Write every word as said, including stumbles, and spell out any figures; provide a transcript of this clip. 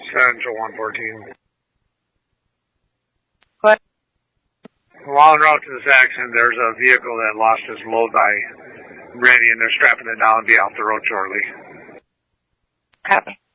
Central one fourteen. What? While en route to this accident, there's a vehicle that lost its load by Randy, and they're strapping it down and be off the road shortly. Copy.